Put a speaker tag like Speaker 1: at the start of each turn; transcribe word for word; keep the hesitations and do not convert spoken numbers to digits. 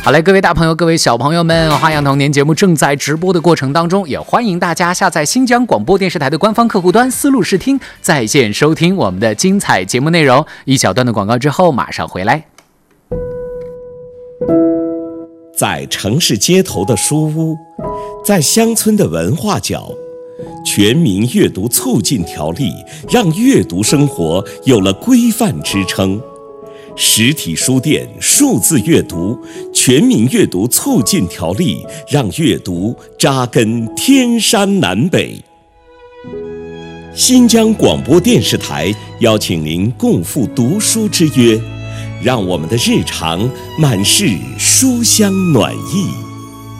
Speaker 1: 好嘞，各位大朋友，各位小朋友们，花样童年节目正在直播的过程当中，也欢迎大家下载新疆广播电视台的官方客户端思路视听，在线收听我们的精彩节目内容。一小段的广告之后马上回来。
Speaker 2: 在城市街头的书屋，在乡村的文化角，全民阅读促进条例让阅读生活有了规范支撑。实体书店数字阅读全民阅读促进条例让阅读扎根天山南北。新疆广播电视台邀请您共赴读书之约，让我们的日常满是书香暖意。